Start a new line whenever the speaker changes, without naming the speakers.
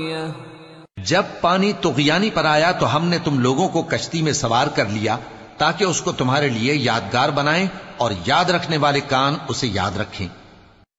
जब पानी तुग़यानी पर आया तो हमने तुम लोगों को कश्ती में सवार कर लिया ताकि उसको तुम्हारे लिए यादगार बनाएं और याद रखने वाले कान उसे याद रखें।